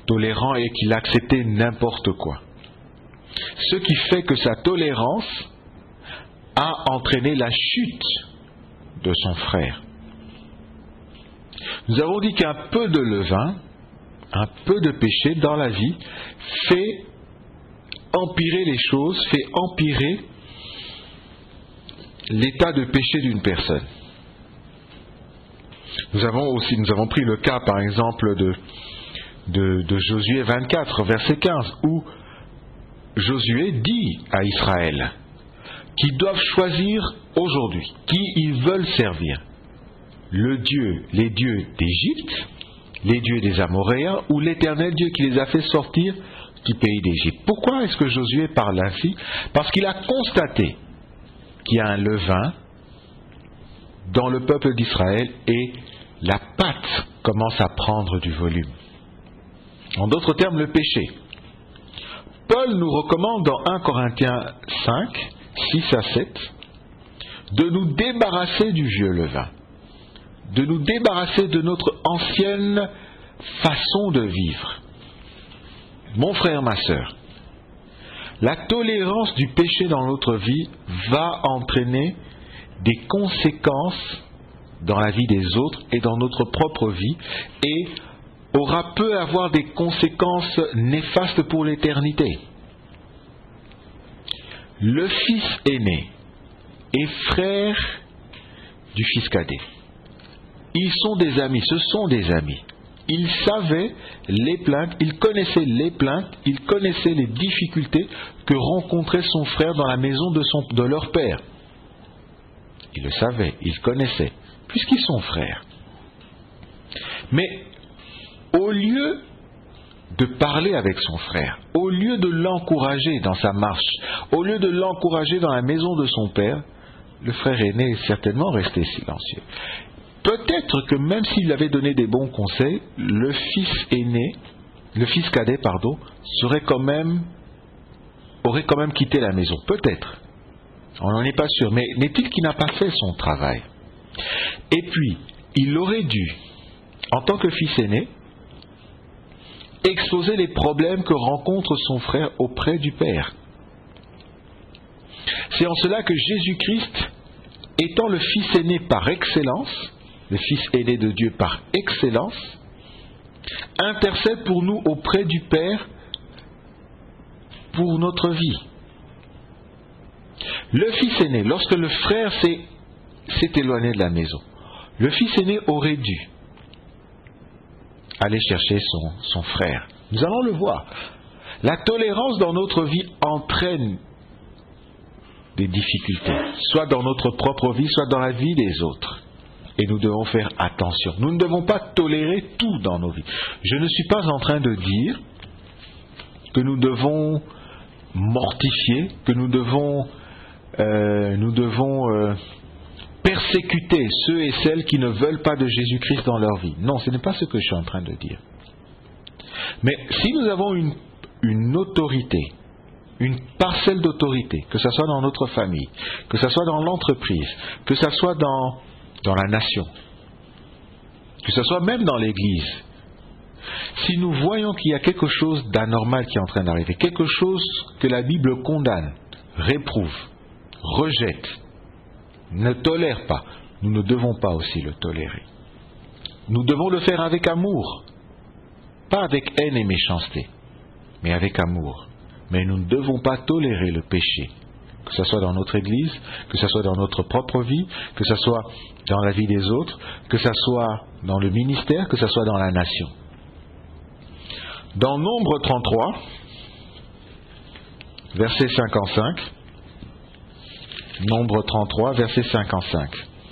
tolérant et qu'il acceptait n'importe quoi. Ce qui fait que sa tolérance a entraîné la chute de son frère. Nous avons dit qu'un peu de levain, un peu de péché dans la vie fait empirer les choses, fait empirer l'état de péché d'une personne. Nous avons pris le cas par exemple de Josué 24, verset 15, où Josué dit à Israël qu'ils doivent choisir aujourd'hui qui ils veulent servir. Les dieux d'Égypte, les dieux des Amoréens ou l'Éternel Dieu qui les a fait sortir du pays d'Égypte. Pourquoi est-ce que Josué parle ainsi? Parce qu'il a constaté qu'il y a un levain dans le peuple d'Israël et la pâte commence à prendre du volume. En d'autres termes, le péché. Paul nous recommande dans 1 Corinthiens 5, 6 à 7, de nous débarrasser du vieux levain, de nous débarrasser de notre ancienne façon de vivre. Mon frère, ma sœur, la tolérance du péché dans notre vie va entraîner des conséquences dans la vie des autres et dans notre propre vie et peut avoir des conséquences néfastes pour l'éternité. Le fils aîné est frère du fils cadet. Ils sont des amis, ce sont des amis. Ils savaient les plaintes, ils connaissaient les plaintes, ils connaissaient les difficultés que rencontrait son frère dans la maison de leur père. Ils le savaient, ils connaissaient, puisqu'ils sont frères. Mais au lieu de parler avec son frère, au lieu de l'encourager dans sa marche, au lieu de l'encourager dans la maison de son père, le frère aîné est certainement resté silencieux. Peut-être que même s'il avait donné des bons conseils, le fils cadet, aurait quand même quitté la maison. Peut-être. On n'en est pas sûr. Mais n'est-il qu'il n'a pas fait son travail? Et puis, il aurait dû, en tant que fils aîné, exposer les problèmes que rencontre son frère auprès du Père. C'est en cela que Jésus-Christ, étant le fils aîné par excellence, le fils aîné de Dieu par excellence, intercède pour nous auprès du Père pour notre vie. Le fils aîné, lorsque le frère s'est éloigné de la maison, le fils aîné aurait dû aller chercher son frère. Nous allons le voir. La tolérance dans notre vie entraîne des difficultés, soit dans notre propre vie, soit dans la vie des autres. Et nous devons faire attention. Nous ne devons pas tolérer tout dans nos vies. Je ne suis pas en train de dire que nous devons mortifier, que nous devons persécuter ceux et celles qui ne veulent pas de Jésus-Christ dans leur vie. Non, ce n'est pas ce que je suis en train de dire. Mais si nous avons une autorité, une parcelle d'autorité, que ce soit dans notre famille, que ce soit dans l'entreprise, que ce soit dans la nation, que ce soit même dans l'Église, si nous voyons qu'il y a quelque chose d'anormal qui est en train d'arriver, quelque chose que la Bible condamne, réprouve, rejette, ne tolère pas, nous ne devons pas aussi le tolérer. Nous devons le faire avec amour, pas avec haine et méchanceté, mais avec amour. Mais nous ne devons pas tolérer le péché, que ce soit dans notre Église, que ce soit dans notre propre vie, que ce soit dans la vie des autres, que ce soit dans le ministère, que ce soit dans la nation. Dans Nombre 33, verset 55, Nombre 33, verset 55.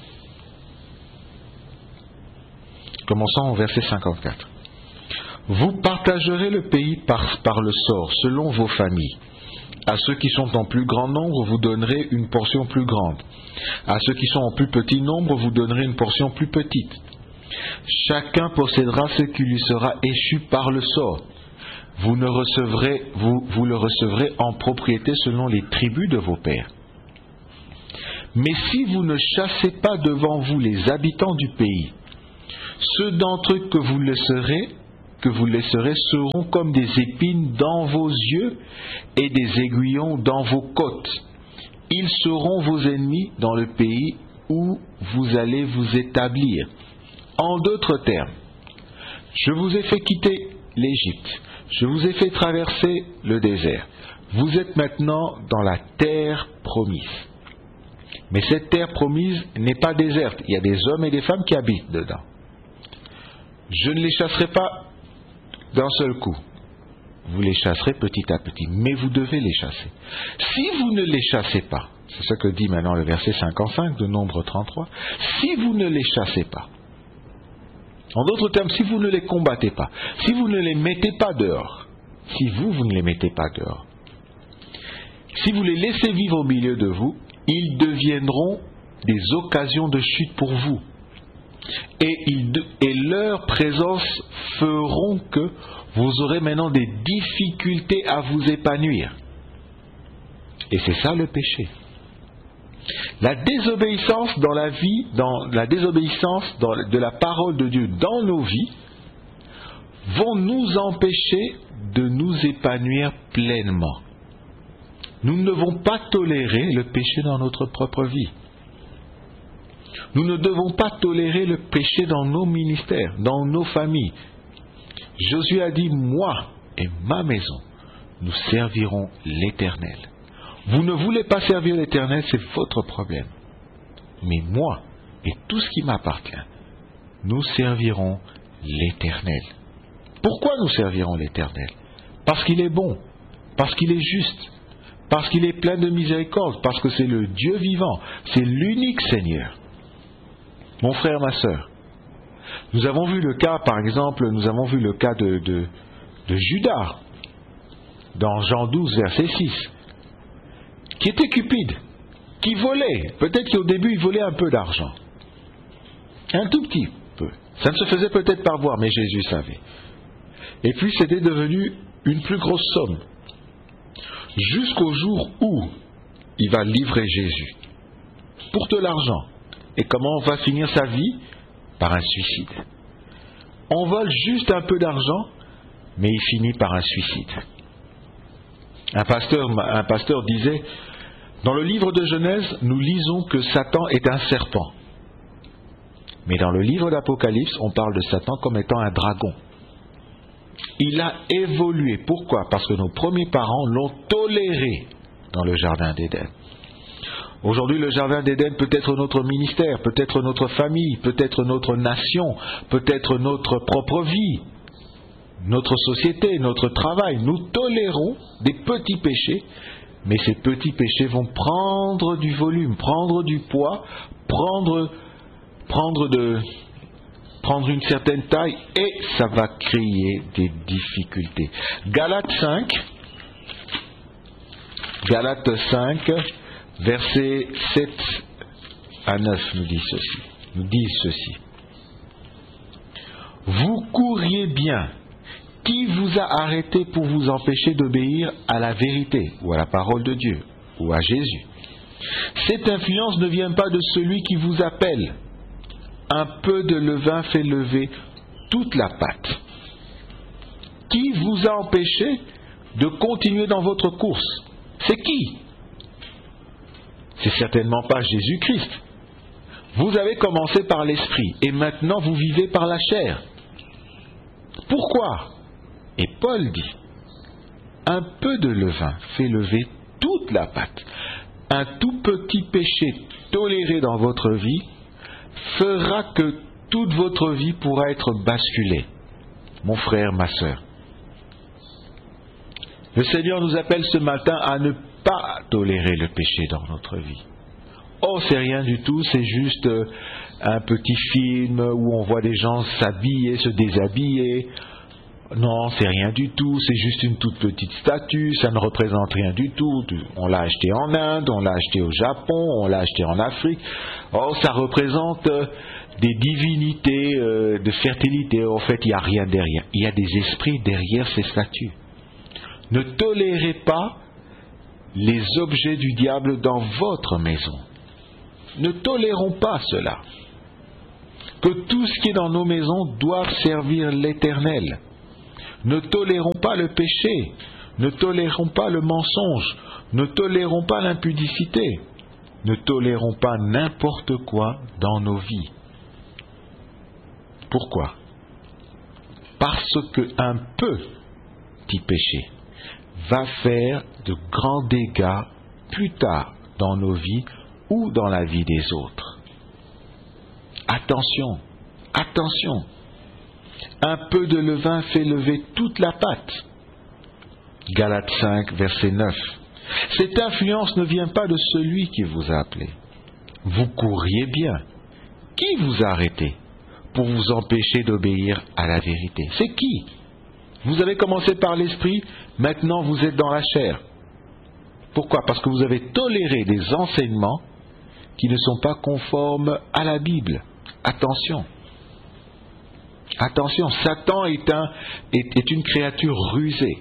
Commençons au verset 54. Vous partagerez le pays par le sort, selon vos familles. À ceux qui sont en plus grand nombre, vous donnerez une portion plus grande. À ceux qui sont en plus petit nombre, vous donnerez une portion plus petite. Chacun possédera ce qui lui sera échu par le sort. Vous le recevrez en propriété selon les tribus de vos pères. Mais si vous ne chassez pas devant vous les habitants du pays, ceux d'entre eux que que vous laisserez seront comme des épines dans vos yeux et des aiguillons dans vos côtes. Ils seront vos ennemis dans le pays où vous allez vous établir. En d'autres termes, je vous ai fait quitter l'Égypte, je vous ai fait traverser le désert. Vous êtes maintenant dans la terre promise. Mais cette terre promise n'est pas déserte, il y a des hommes et des femmes qui habitent dedans. Je ne les chasserai pas d'un seul coup. Vous les chasserez petit à petit, mais vous devez les chasser. Si vous ne les chassez pas, c'est ce que dit maintenant le verset 55 de Nombre 33, si vous ne les chassez pas, en d'autres termes, si vous ne les combattez pas, si vous ne les mettez pas dehors, si vous ne les mettez pas dehors, si vous les laissez vivre au milieu de vous, ils deviendront des occasions de chute pour vous. Et leur présence feront que vous aurez maintenant des difficultés à vous épanouir. Et c'est ça le péché. La désobéissance dans la vie, la désobéissance de la parole de Dieu dans nos vies, vont nous empêcher de nous épanouir pleinement. Nous ne devons pas tolérer le péché dans notre propre vie. Nous ne devons pas tolérer le péché dans nos ministères, dans nos familles. Josué a dit, moi et ma maison, nous servirons l'Éternel. Vous ne voulez pas servir l'Éternel, c'est votre problème. Mais moi et tout ce qui m'appartient, nous servirons l'Éternel. Pourquoi nous servirons l'Éternel? Parce qu'il est bon, parce qu'il est juste, parce qu'il est plein de miséricorde, parce que c'est le Dieu vivant, c'est l'unique Seigneur. Mon frère, ma sœur, nous avons vu le cas, par exemple, de Judas, dans Jean 12, verset 6, qui était cupide, qui volait, peut-être qu'au début il volait un peu d'argent, un tout petit peu, ça ne se faisait peut-être pas voir, mais Jésus savait. Et puis c'était devenu une plus grosse somme, jusqu'au jour où il va livrer Jésus, pour de l'argent. Et comment va finir sa vie? Par un suicide. On vole juste un peu d'argent, mais il finit par un suicide. Un pasteur disait, dans le livre de Genèse, nous lisons que Satan est un serpent. Mais dans le livre d'Apocalypse, on parle de Satan comme étant un dragon. Il a évolué. Pourquoi? Parce que nos premiers parents l'ont toléré dans le jardin d'Éden. Aujourd'hui, le jardin d'Éden peut être notre ministère, peut être notre famille, peut être notre nation, peut être notre propre vie, notre société, notre travail. Nous tolérons des petits péchés, mais ces petits péchés vont prendre du volume, prendre du poids, prendre une certaine taille, et ça va créer des difficultés. Galates 5, versets 7 à 9 nous disent ceci. Vous courriez bien. Qui vous a arrêté pour vous empêcher d'obéir à la vérité, ou à la parole de Dieu, ou à Jésus? Cette influence ne vient pas de celui qui vous appelle. Un peu de levain fait lever toute la pâte. Qui vous a empêché de continuer dans votre course? C'est qui? C'est certainement pas Jésus-Christ. Vous avez commencé par l'esprit et maintenant vous vivez par la chair. Pourquoi? Et Paul dit, un peu de levain fait lever toute la pâte. Un tout petit péché toléré dans votre vie fera que toute votre vie pourra être basculée. Mon frère, ma sœur, le Seigneur nous appelle ce matin à ne pas tolérer le péché dans notre vie. Oh, c'est rien du tout, c'est juste un petit film où on voit des gens s'habiller, se déshabiller. Non, c'est rien du tout, c'est juste une toute petite statue, ça ne représente rien du tout. On l'a acheté en Inde, on l'a acheté au Japon, on l'a acheté en Afrique. Oh, ça représente des divinités de fertilité. En fait, il n'y a rien derrière. Il y a des esprits derrière ces statues. Ne tolérez pas les objets du diable dans votre maison. Ne tolérons pas cela. Que tout ce qui est dans nos maisons doive servir l'Éternel. Ne tolérons pas le péché. Ne tolérons pas le mensonge. Ne tolérons pas l'impudicité. Ne tolérons pas n'importe quoi dans nos vies. Pourquoi? Parce qu'un petit péché va faire de grands dégâts plus tard dans nos vies ou dans la vie des autres. Attention, attention. Un peu de levain fait lever toute la pâte. Galates 5, verset 9. Cette influence ne vient pas de celui qui vous a appelé. Vous courriez bien. Qui vous a arrêté pour vous empêcher d'obéir à la vérité? C'est qui? Vous avez commencé par l'esprit, maintenant vous êtes dans la chair. Pourquoi? Parce que vous avez toléré des enseignements qui ne sont pas conformes à la Bible. Attention. Attention, Satan est une créature rusée.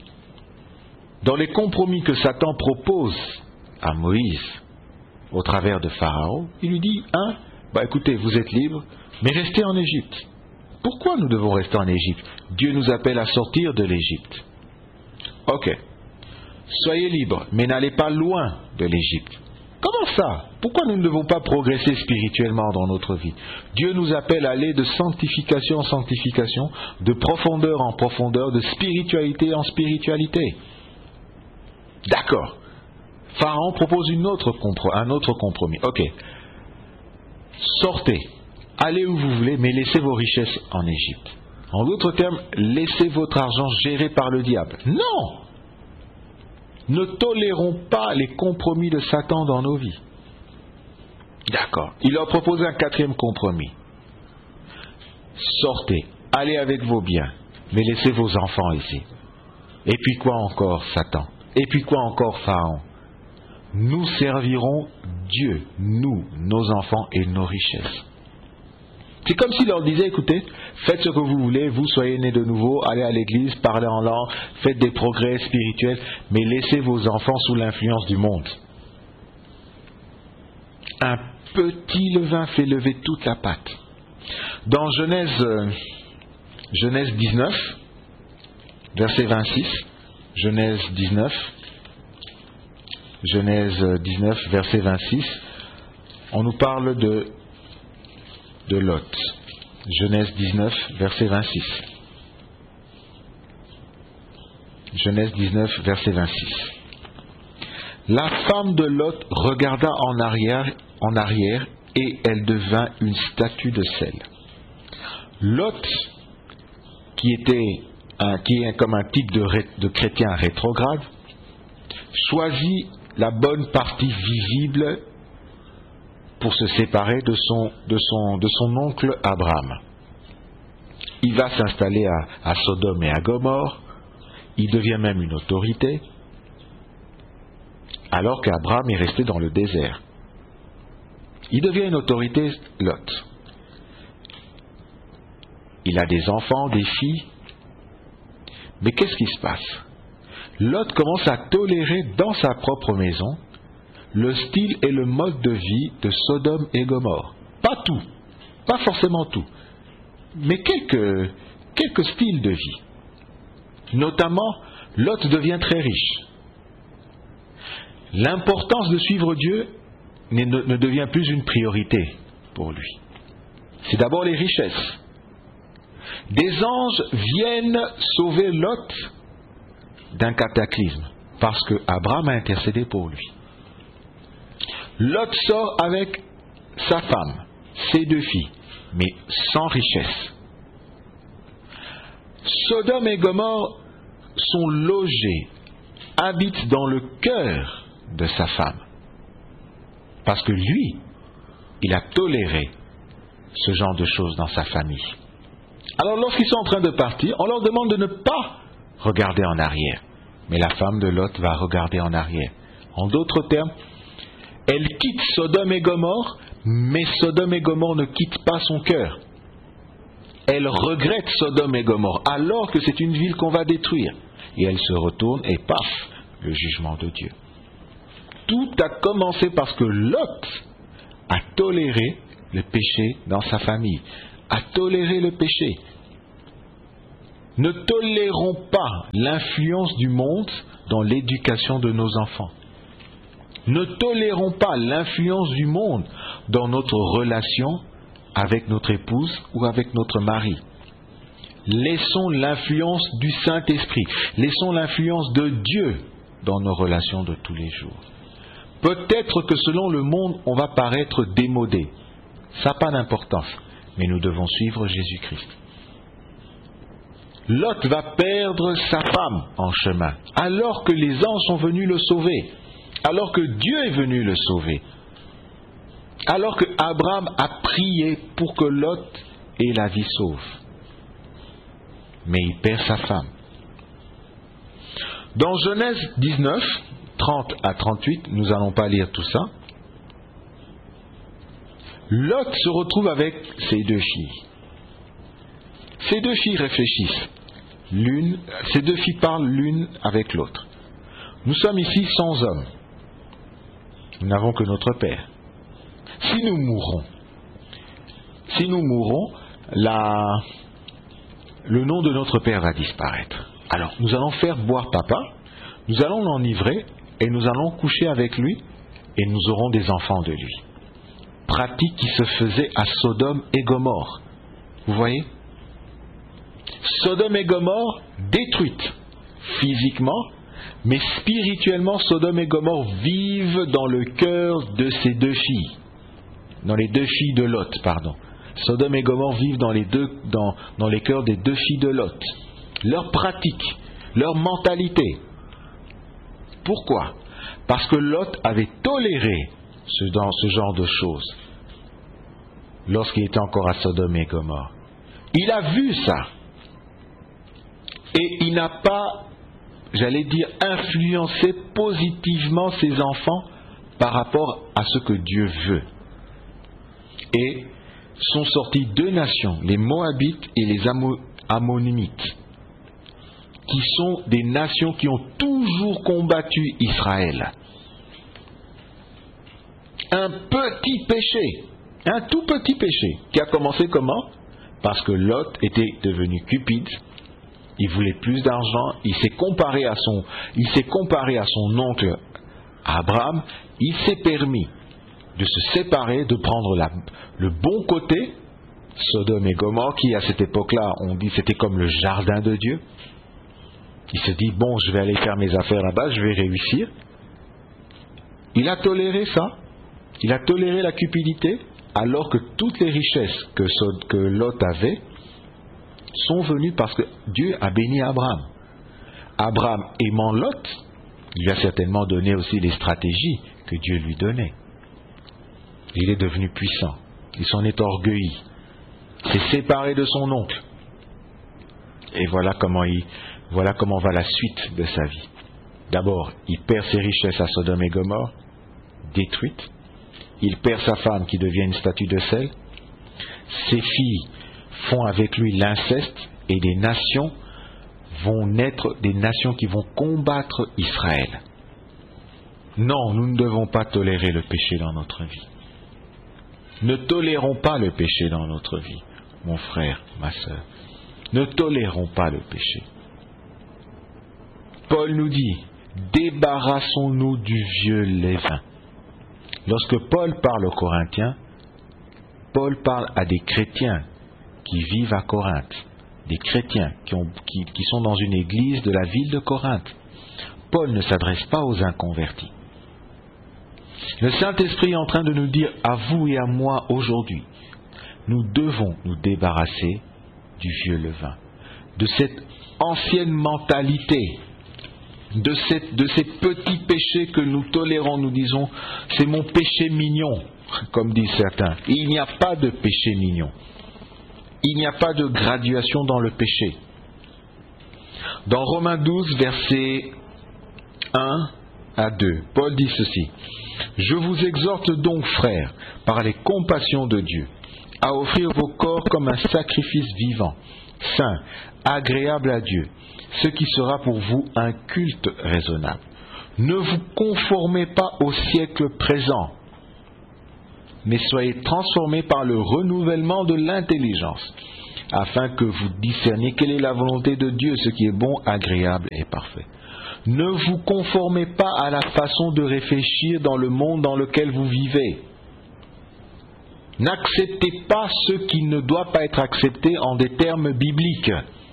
Dans les compromis que Satan propose à Moïse au travers de Pharaon, il lui dit, écoutez, vous êtes libres, mais restez en Égypte. Pourquoi nous devons rester en Égypte? Dieu nous appelle à sortir de l'Égypte. Ok, soyez libres, mais n'allez pas loin de l'Égypte. Comment ça? Pourquoi nous ne devons pas progresser spirituellement dans notre vie? Dieu nous appelle à aller de sanctification en sanctification, de profondeur en profondeur, de spiritualité en spiritualité. D'accord. Pharaon propose un autre compromis. Ok. Sortez, allez où vous voulez, mais laissez vos richesses en Égypte. En d'autres termes, laissez votre argent géré par le diable. Non! Ne tolérons pas les compromis de Satan dans nos vies. D'accord. Il leur propose un quatrième compromis. Sortez, allez avec vos biens, mais laissez vos enfants ici. Et puis quoi encore, Satan? Et puis quoi encore, Pharaon? Nous servirons Dieu, nous, nos enfants et nos richesses. C'est comme s'il leur disait, écoutez, faites ce que vous voulez, vous soyez nés de nouveau, allez à l'église, parlez en langue, faites des progrès spirituels, mais laissez vos enfants sous l'influence du monde. Un petit levain fait lever toute la pâte. Dans Genèse 19, verset 26, Genèse 19, verset 26, on nous parle de Lot. Genèse 19, verset 26. Genèse 19, verset 26. La femme de Lot regarda en arrière et elle devint une statue de sel. Lot, qui est comme un type de chrétien rétrograde, choisit la bonne partie visible pour se séparer de son oncle Abraham. Il va s'installer à Sodome et à Gomorrhe, il devient même une autorité, alors qu'Abraham est resté dans le désert. Il devient une autorité, Lot. Il a des enfants, des filles, mais qu'est-ce qui se passe? Lot commence à tolérer dans sa propre maison le style et le mode de vie de Sodome et Gomorre. Pas tout, pas forcément tout, mais quelques styles de vie. Notamment, Lot devient très riche. L'importance de suivre Dieu ne devient plus une priorité pour lui. C'est d'abord les richesses. Des anges viennent sauver Lot d'un cataclysme, parce que Abraham a intercédé pour lui. Lot sort avec sa femme, ses 2 filles, mais sans richesse. Sodome et Gomorre sont logés, habitent dans le cœur de sa femme, parce que lui, il a toléré ce genre de choses dans sa famille. Alors lorsqu'ils sont en train de partir, on leur demande de ne pas regarder en arrière, mais la femme de Lot va regarder en arrière. En d'autres termes, elle quitte Sodome et Gomorre, mais Sodome et Gomorre ne quittent pas son cœur. Elle regrette Sodome et Gomorre, alors que c'est une ville qu'on va détruire. Et elle se retourne et paf, le jugement de Dieu. Tout a commencé parce que Lot a toléré le péché dans sa famille, a toléré le péché. Ne tolérons pas l'influence du monde dans l'éducation de nos enfants. Ne tolérons pas l'influence du monde dans notre relation avec notre épouse ou avec notre mari. Laissons l'influence du Saint-Esprit, laissons l'influence de Dieu dans nos relations de tous les jours. Peut-être que selon le monde, on va paraître démodé. Ça n'a pas d'importance, mais nous devons suivre Jésus-Christ. Lot va perdre sa femme en chemin, alors que les anges sont venus le sauver, alors que Dieu est venu le sauver, alors que Abraham a prié pour que Lot ait la vie sauve. Mais il perd sa femme. Dans Genèse 19, 30 à 38, nous n'allons pas lire tout ça, Lot se retrouve avec ses deux filles. Ces deux filles réfléchissent. Ces deux filles parlent l'une avec l'autre. Nous sommes ici sans hommes. Nous n'avons que notre Père. Si nous mourons, le nom de notre Père va disparaître. Alors, nous allons faire boire papa, nous allons l'enivrer et nous allons coucher avec lui et nous aurons des enfants de lui. Pratique qui se faisait à Sodome et Gomorrhe. Vous voyez ? Sodome et Gomorrhe détruites physiquement, mais spirituellement, Sodome et Gomorrhe vivent dans le cœur de ces deux filles. Dans les deux filles de Lot, pardon. Sodome et Gomorrhe vivent dans les cœurs des deux filles de Lot. Leur pratique, leur mentalité. Pourquoi ? Parce que Lot avait toléré ce genre de choses lorsqu'il était encore à Sodome et Gomorrhe. Il a vu ça. Et il n'a pas, influencé positivement ses enfants par rapport à ce que Dieu veut. Et sont sorties deux nations, les Moabites et les Ammonites, qui sont des nations qui ont toujours combattu Israël. Un petit péché, un tout petit péché, qui a commencé comment ? Parce que Lot était devenu cupide, il voulait plus d'argent, il s'est comparé à son oncle Abraham, il s'est permis de se séparer, de prendre le bon côté, Sodome et Gomorrhe, qui à cette époque-là, on dit c'était comme le jardin de Dieu. Il se dit, bon, je vais aller faire mes affaires là-bas, je vais réussir. Il a toléré ça, il a toléré la cupidité, alors que toutes les richesses que Lot avait sont venues parce que Dieu a béni Abraham. Abraham aimant Lot, il lui a certainement donné aussi les stratégies que Dieu lui donnait. Il est devenu puissant, il s'en est orgueilli, s'est séparé de son oncle. Et voilà comment va la suite de sa vie. D'abord, il perd ses richesses à Sodome et Gomorrhe, détruites. Il perd sa femme qui devient une statue de sel. Ses filles font avec lui l'inceste et des nations vont naître, des nations qui vont combattre Israël. Non, nous ne devons pas tolérer le péché dans notre vie. Ne tolérons pas le péché dans notre vie, mon frère, ma sœur. Ne tolérons pas le péché. Paul nous dit, débarrassons-nous du vieux levain. Lorsque Paul parle aux Corinthiens, Paul parle à des chrétiens qui vivent à Corinthe, des chrétiens qui sont dans une église de la ville de Corinthe. Paul ne s'adresse pas aux inconvertis. Le Saint-Esprit est en train de nous dire à vous et à moi aujourd'hui, nous devons nous débarrasser du vieux levain, de cette ancienne mentalité, de ces petits péchés que nous tolérons, nous disons, c'est mon péché mignon, comme disent certains. Et il n'y a pas de péché mignon. Il n'y a pas de graduation dans le péché. Dans Romains 12, versets 1 à 2, Paul dit ceci. Je vous exhorte donc, frères, par les compassions de Dieu, à offrir vos corps comme un sacrifice vivant, saint, agréable à Dieu, ce qui sera pour vous un culte raisonnable. Ne vous conformez pas au siècle présent, mais soyez transformés par le renouvellement de l'intelligence, afin que vous discerniez quelle est la volonté de Dieu, ce qui est bon, agréable et parfait. Ne vous conformez pas à la façon de réfléchir dans le monde dans lequel vous vivez. N'acceptez pas ce qui ne doit pas être accepté en des termes bibliques.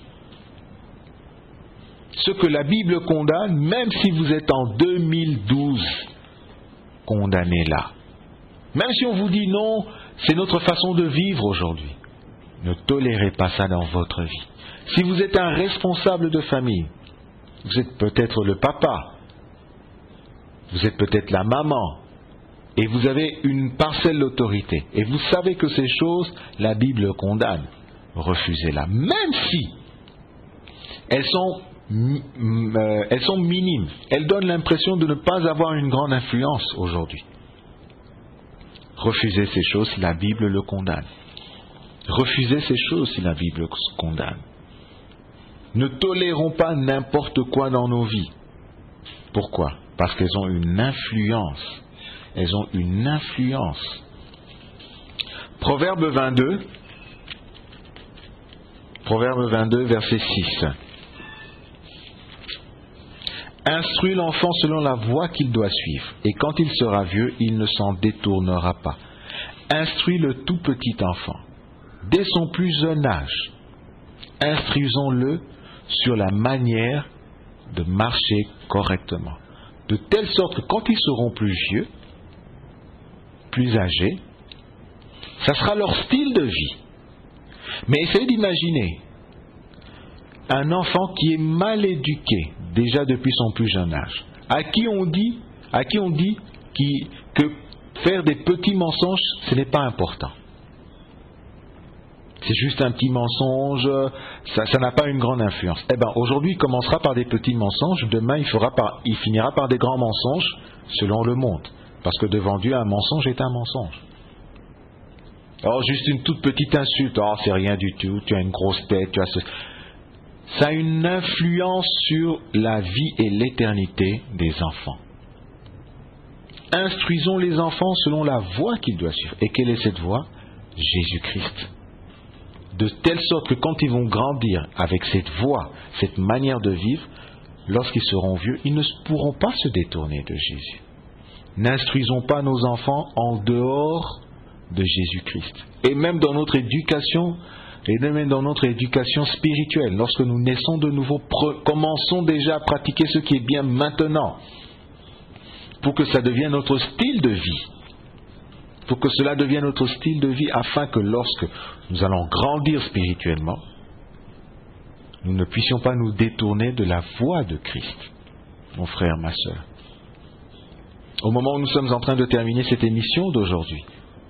Ce que la Bible condamne, même si vous êtes en 2012, condamnez-la. Même si on vous dit non, c'est notre façon de vivre aujourd'hui. Ne tolérez pas ça dans votre vie. Si vous êtes un responsable de famille, vous êtes peut-être le papa, vous êtes peut-être la maman, et vous avez une parcelle d'autorité, et vous savez que ces choses, la Bible condamne. Refusez-la, même si elles sont minimes. Elles donnent l'impression de ne pas avoir une grande influence aujourd'hui. Refusez ces choses si la Bible le condamne. Refusez ces choses si la Bible condamne. Ne tolérons pas n'importe quoi dans nos vies. Pourquoi? Parce qu'elles ont une influence. Elles ont une influence. Proverbe 22, verset 6. Instruis l'enfant selon la voie qu'il doit suivre, et quand il sera vieux, il ne s'en détournera pas. Instruis le tout petit enfant. Dès son plus jeune âge, instruisons-le sur la manière de marcher correctement, de telle sorte que quand ils seront plus vieux, plus âgés, ça sera leur style de vie. Mais essayez d'imaginer un enfant qui est mal éduqué déjà depuis son plus jeune âge, à qui on dit que faire des petits mensonges, ce n'est pas important. C'est juste un petit mensonge, ça n'a pas une grande influence. Eh bien, aujourd'hui, il commencera par des petits mensonges, demain, il finira par des grands mensonges, selon le monde. Parce que devant Dieu, un mensonge est un mensonge. Oh, juste une toute petite insulte, oh, c'est rien du tout, tu as une grosse tête, tu as ce... Ça a une influence sur la vie et l'éternité des enfants. Instruisons les enfants selon la voie qu'ils doivent suivre. Et quelle est cette voie? Jésus-Christ. De telle sorte que quand ils vont grandir avec cette voie, cette manière de vivre, lorsqu'ils seront vieux, ils ne pourront pas se détourner de Jésus. N'instruisons pas nos enfants en dehors de Jésus-Christ. Et même dans notre éducation, spirituelle, lorsque nous naissons de nouveau, commençons déjà à pratiquer ce qui est bien maintenant, pour que ça devienne notre style de vie. Pour que cela devienne notre style de vie, afin que lorsque nous allons grandir spirituellement, nous ne puissions pas nous détourner de la voie de Christ. Mon frère, ma sœur. Au moment où nous sommes en train de terminer cette émission d'aujourd'hui,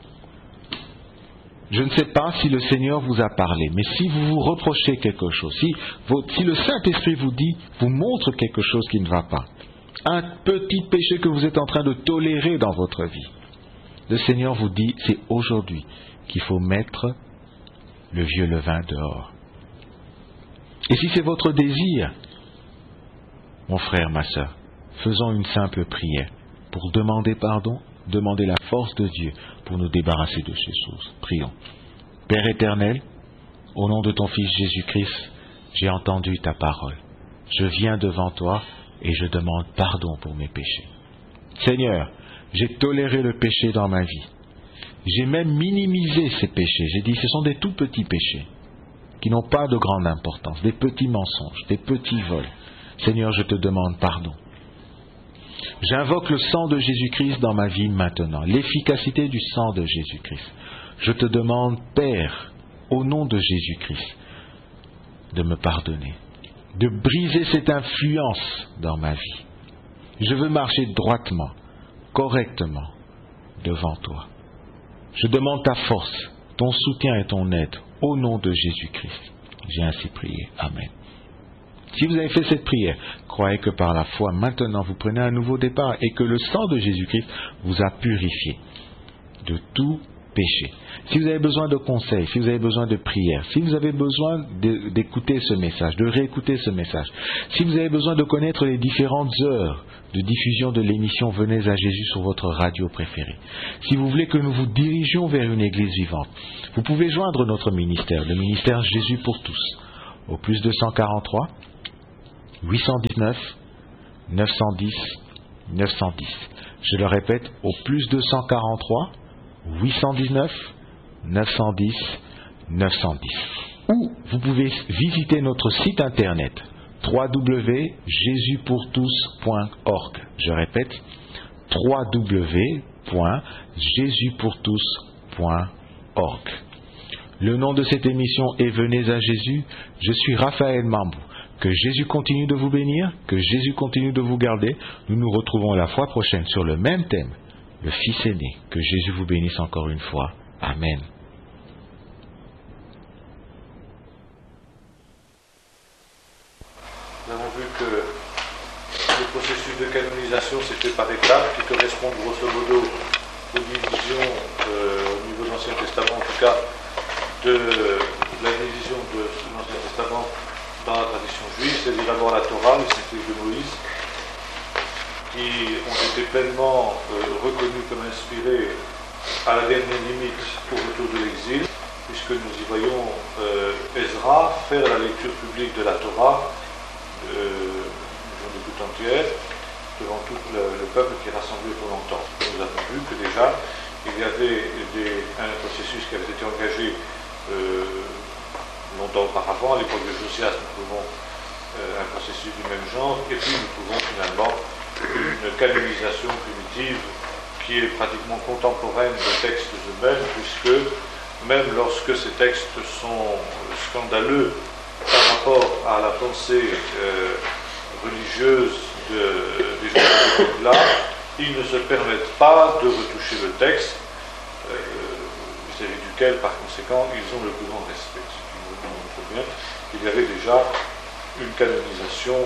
je ne sais pas si le Seigneur vous a parlé, mais si vous vous reprochez quelque chose, si le Saint-Esprit vous montre quelque chose qui ne va pas, un petit péché que vous êtes en train de tolérer dans votre vie, le Seigneur vous dit, c'est aujourd'hui qu'il faut mettre le vieux levain dehors. Et si c'est votre désir, mon frère, ma sœur, faisons une simple prière pour demander pardon, demander la force de Dieu pour nous débarrasser de ces choses. Prions. Père éternel, au nom de ton Fils Jésus-Christ, j'ai entendu ta parole. Je viens devant toi et je demande pardon pour mes péchés. Seigneur, j'ai toléré le péché dans ma vie. J'ai même minimisé ces péchés. J'ai dit, ce sont des tout petits péchés qui n'ont pas de grande importance, des petits mensonges, des petits vols. Seigneur, je te demande pardon. J'invoque le sang de Jésus-Christ dans ma vie maintenant, l'efficacité du sang de Jésus-Christ. Je te demande, Père, au nom de Jésus-Christ, de me pardonner, de briser cette influence dans ma vie. Je veux marcher droitement, correctement, devant toi. Je demande ta force, ton soutien et ton aide, au nom de Jésus-Christ. J'ai ainsi prié. Amen. Si vous avez fait cette prière, croyez que par la foi, maintenant, vous prenez un nouveau départ et que le sang de Jésus-Christ vous a purifié de tout péché. Si vous avez besoin de conseils, si vous avez besoin de prières, si vous avez besoin d'écouter ce message, de réécouter ce message, si vous avez besoin de connaître les différentes heures de diffusion de l'émission Venez à Jésus sur votre radio préférée, si vous voulez que nous vous dirigions vers une église vivante, vous pouvez joindre notre ministère, le ministère Jésus pour tous, au plus 243 819 910 910. Je le répète, au plus 243 819 910 910. Ou vous pouvez visiter notre site internet www.jesuspourtous.org. Je répète, www.jesuspourtous.org. Le nom de cette émission est Venez à Jésus. Je suis Raphaël Mambou. Que Jésus continue de vous bénir, que Jésus continue de vous garder. Nous nous retrouvons la fois prochaine sur le même thème, le Fils aîné. Que Jésus vous bénisse encore une fois. Amen. Nous avons vu que le processus de canonisation s'est fait par étapes, qui correspond grosso modo aux divisions au niveau de l'Ancien Testament, en tout cas de la division de l'Ancien Testament dans la tradition juive, c'est-à-dire d'abord la Torah, les 5 livres de Moïse, qui ont été pleinement reconnus comme inspirés à la dernière limite au retour de l'exil, puisque nous y voyons Ezra faire la lecture publique de la Torah une journée toute entière devant tout le peuple qui est rassemblé pour longtemps. Nous avons vu que déjà il y avait un processus qui avait été engagé longtemps auparavant. À l'époque de Josias, nous trouvons un processus du même genre, et puis nous trouvons finalement une canonisation primitive qui est pratiquement contemporaine des textes eux-mêmes, puisque même lorsque ces textes sont scandaleux par rapport à la pensée religieuse des gens de cette époque-là, ils ne se permettent pas de retoucher le texte, vis-à-vis duquel, par conséquent, ils ont le plus grand respect. Ce qui nous montre bien qu'il y avait déjà une canonisation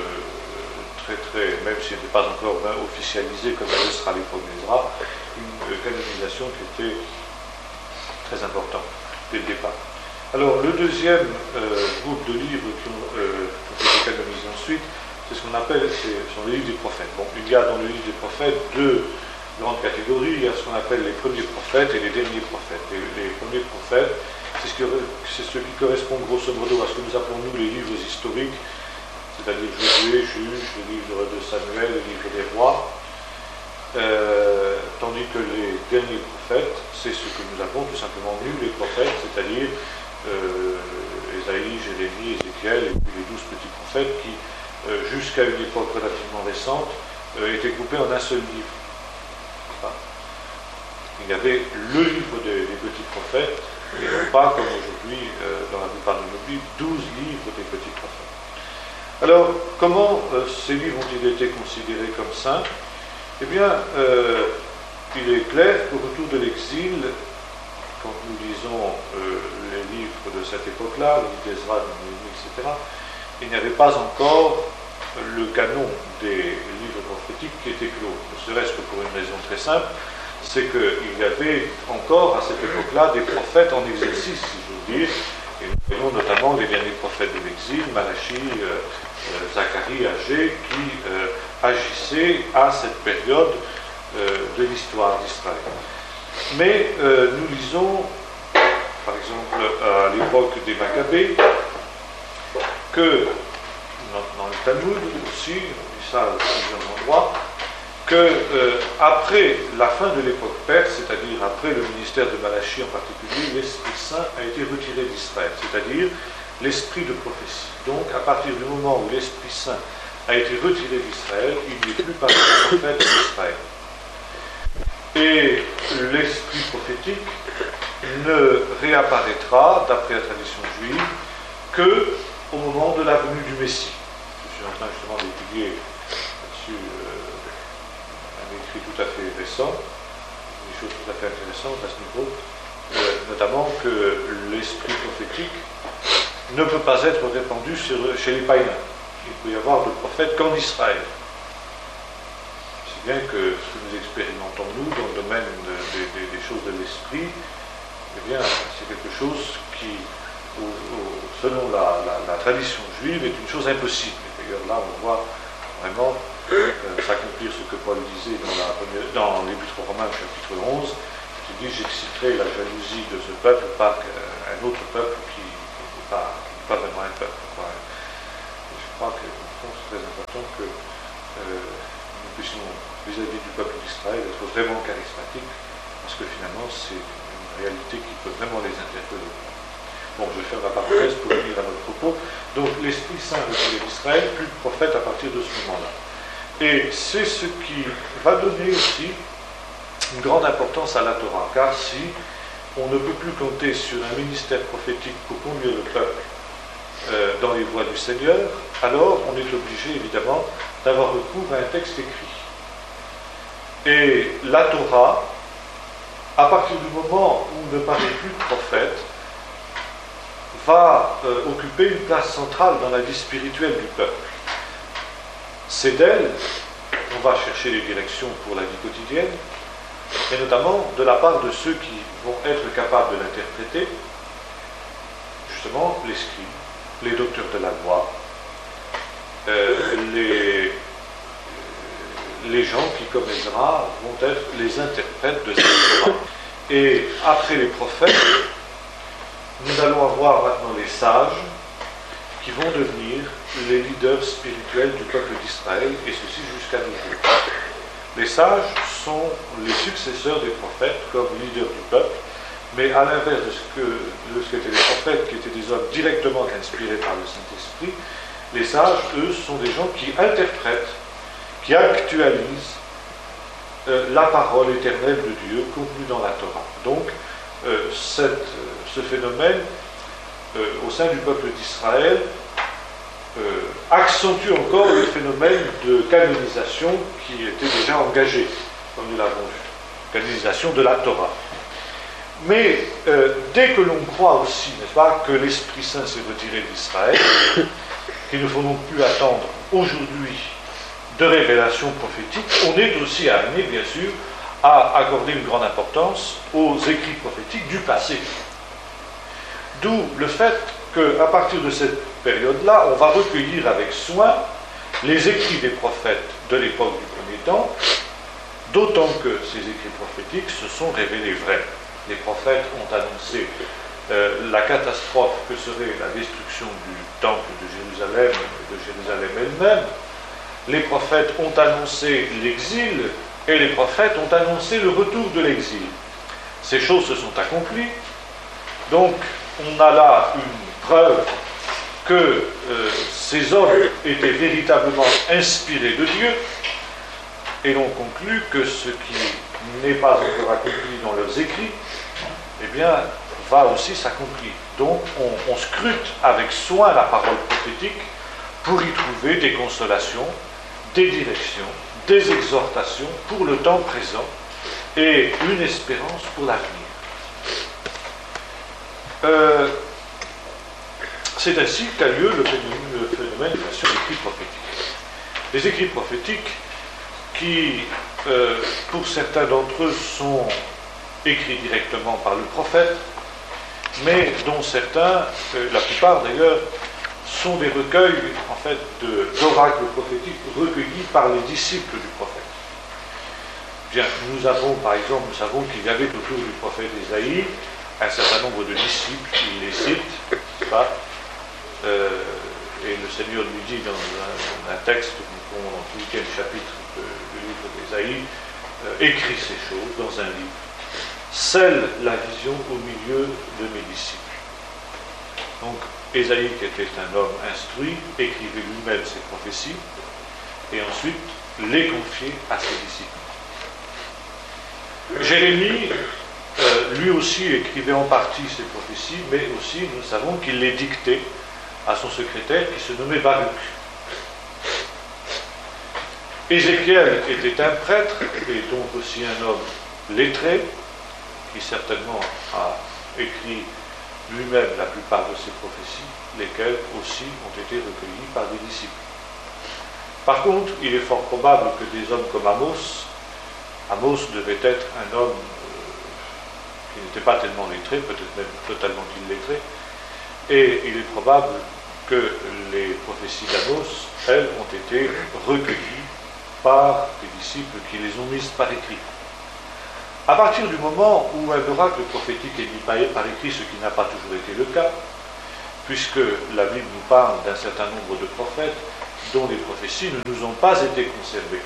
même si elle n'est pas encore officialisée comme elle sera à l'époque d'Ezra, une canonisation qui était très importante dès le départ. Alors, le deuxième groupe de livres qui ont été canonisés ensuite, c'est ce qu'on appelle, ce sont les livres des prophètes. Bon, il y a dans le livre des prophètes deux grandes catégories. Il y a ce qu'on appelle les premiers prophètes et les derniers prophètes. Les premiers prophètes, c'est ce qui correspond grosso modo à ce que nous appelons nous les livres historiques, c'est-à-dire Josué, Juge, le livre de Samuel, le livre des rois, tandis que les derniers prophètes, c'est ce que nous appelons tout simplement nous les prophètes, c'est-à-dire Ésaïe, Jérémie, Ézéchiel, et puis les 12 petits prophètes qui, jusqu'à une époque relativement récente, étaient groupés en un seul livre. Il y avait le livre des petits prophètes, et non pas, comme aujourd'hui, dans la plupart de nos Bibles, 12 livres des petits prophètes. Alors, comment ces livres ont-ils été considérés comme saints? Eh bien, il est clair qu'au retour de l'exil, quand nous lisons les livres de cette époque-là, les livres d'Ezra, de Néhémie, etc., il n'y avait pas encore le canon des livres prophétiques qui était clos. Ne serait-ce que pour une raison très simple, c'est qu'il y avait encore à cette époque-là des prophètes en exercice, si j'ose dire, et nous voyons notamment les derniers prophètes de l'exil, Malachie, Zacharie, Agé, qui agissaient à cette période de l'histoire d'Israël. Mais nous lisons, par exemple, à l'époque des Maccabées, que, dans le Talmud aussi, on dit ça à plusieurs endroits, que après la fin de l'époque perse, c'est-à-dire après le ministère de Malachie en particulier, l'Esprit Saint a été retiré d'Israël, c'est-à-dire l'esprit de prophétie. Donc, à partir du moment où l'Esprit Saint a été retiré d'Israël, il n'est plus parmi les prophètes d'Israël. Et l'esprit prophétique ne réapparaîtra, d'après la tradition juive, que au moment de la venue du Messie. Je suis en train justement d'étudier là-dessus un écrit tout à fait récent, des choses tout à fait intéressantes à ce niveau, notamment que l'esprit prophétique ne peut pas être répandu chez les païens. Il peut y avoir de prophètes qu'en Israël. Ce bien que ce que nous expérimentons, nous, dans le domaine des choses de l'esprit, eh bien, c'est quelque chose qui, selon la tradition juive, est une chose impossible. D'ailleurs, là, on voit vraiment s'accomplir ce que Paul disait dans l'Épître aux Romains, chapitre 11, qui dit « J'exciterai la jalousie de ce peuple par un autre peuple qui n'est pas vraiment un peuple. » Et je crois que c'est très important que nous puissions, vis-à-vis du peuple d'Israël, être vraiment charismatiques, parce que finalement, c'est une réalité qui peut vraiment les interpeller. Bon, je vais faire la parenthèse pour venir à notre propos. Donc, l'Esprit Saint retiré d'Israël, plus de prophète à partir de ce moment-là. Et c'est ce qui va donner aussi une grande importance à la Torah, car si on ne peut plus compter sur un ministère prophétique pour conduire le peuple dans les voies du Seigneur, alors on est obligé évidemment d'avoir recours à un texte écrit. Et la Torah, à partir du moment où ne paraît plus de prophète, va occuper une place centrale dans la vie spirituelle du peuple. C'est d'elle qu'on va chercher les directions pour la vie quotidienne, et notamment de la part de ceux qui vont être capables de l'interpréter, justement les scribes, les docteurs de la loi, les gens qui, comme Ezra, vont être les interprètes de cette Torah. Et après les prophètes, nous allons avoir maintenant les sages qui vont devenir les leaders spirituels du peuple d'Israël, et ceci jusqu'à nos jours. Les sages sont les successeurs des prophètes comme leaders du peuple, mais à l'inverse de ce qu'étaient les prophètes, qui étaient des hommes directement inspirés par le Saint-Esprit, les sages, eux, sont des gens qui interprètent, qui actualisent la parole éternelle de Dieu contenue dans la Torah. Donc, ce phénomène, au sein du peuple d'Israël, accentue encore le phénomène de canonisation qui était déjà engagé, comme nous l'avons vu, canonisation de la Torah. Mais dès que l'on croit aussi, n'est-ce pas, que l'Esprit Saint s'est retiré d'Israël, qu'il ne faut non plus attendre aujourd'hui de révélations prophétiques, on est aussi amené, bien sûr, à accorder une grande importance aux écrits prophétiques du passé. D'où le fait qu'à partir de cette période-là, on va recueillir avec soin les écrits des prophètes de l'époque du premier temps, d'autant que ces écrits prophétiques se sont révélés vrais. Les prophètes ont annoncé la catastrophe que serait la destruction du temple de Jérusalem elle-même. Les prophètes ont annoncé l'exil, et les prophètes ont annoncé le retour de l'exil. Ces choses se sont accomplies, donc on a là une preuve que ces hommes étaient véritablement inspirés de Dieu, et l'on conclut que ce qui n'est pas encore accompli dans leurs écrits, eh bien, va aussi s'accomplir. Donc, on scrute avec soin la parole prophétique pour y trouver des consolations, des directions, des exhortations pour le temps présent et une espérance pour l'avenir. C'est ainsi qu'a lieu le phénomène de création d'écrits prophétiques. Les écrits prophétiques qui, pour certains d'entre eux, sont écrits directement par le prophète, mais dont certains, la plupart d'ailleurs, sont des recueils en fait d'oracles prophétiques recueillis par les disciples du prophète. Bien, nous savons qu'il y avait autour du prophète Ésaïe un certain nombre de disciples, il les cite, n'est-ce pas, et le Seigneur lui dit dans un texte que nous trouvons dans le 8e chapitre du livre d'Ésaïe, écris ces choses dans un livre, scelle la vision au milieu de mes disciples. Donc, Ésaïe, qui était un homme instruit, écrivait lui-même ses prophéties, et ensuite les confiait à ses disciples. Jérémie, lui aussi écrivait en partie ses prophéties, mais aussi nous savons qu'il les dictait à son secrétaire qui se nommait Baruch. Ézéchiel était un prêtre et donc aussi un homme lettré qui certainement a écrit lui-même la plupart de ses prophéties, lesquelles aussi ont été recueillies par des disciples. Par contre, il est fort probable que des hommes comme Amos devait être un homme qui n'était pas tellement lettré, peut-être même totalement illettré, et il est probable que les prophéties d'Amos, elles, ont été recueillies par des disciples qui les ont mises par écrit. À partir du moment où un oracle prophétique est mis par écrit, ce qui n'a pas toujours été le cas, puisque la Bible nous parle d'un certain nombre de prophètes dont les prophéties ne nous ont pas été conservées.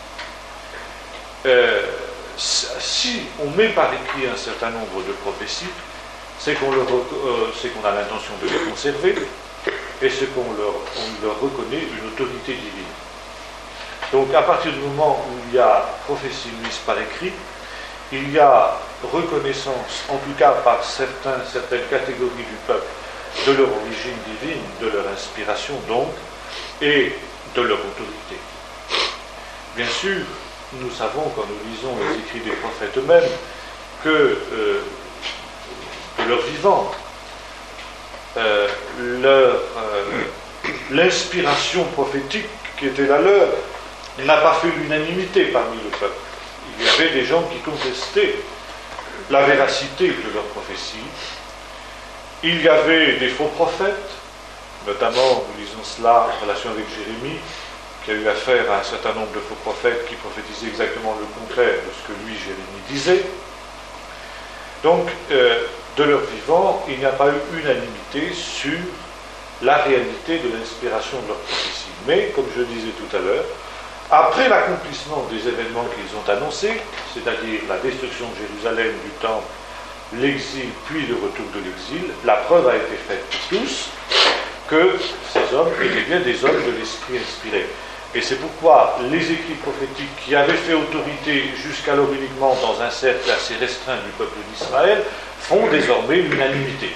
Si on met par écrit un certain nombre de prophéties, c'est qu'on a l'intention de les conserver, et c'est qu'on leur reconnaît une autorité divine. Donc à partir du moment où il y a prophétie mise par écrit, il y a reconnaissance, en tout cas par certaines catégories du peuple, de leur origine divine, de leur inspiration donc, et de leur autorité. Bien sûr, nous savons, quand nous lisons les écrits des prophètes eux-mêmes, que de leur vivant, l'inspiration prophétique qui était la leur n'a pas fait l'unanimité parmi le peuple. Il y avait des gens qui contestaient la véracité de leurs prophéties. Il y avait des faux prophètes, notamment, nous lisons cela en relation avec Jérémie, qui a eu affaire à un certain nombre de faux prophètes qui prophétisaient exactement le contraire de ce que lui, Jérémie, disait. Donc, de leur vivant, il n'y a pas eu unanimité sur la réalité de l'inspiration de leurs prophéties. Mais, comme je disais tout à l'heure, après l'accomplissement des événements qu'ils ont annoncés, c'est-à-dire la destruction de Jérusalem, du temple, l'exil, puis le retour de l'exil, la preuve a été faite pour tous que ces hommes étaient bien des hommes de l'esprit inspiré. Et c'est pourquoi les écrits prophétiques qui avaient fait autorité jusqu'alors uniquement dans un cercle assez restreint du peuple d'Israël font désormais l'unanimité.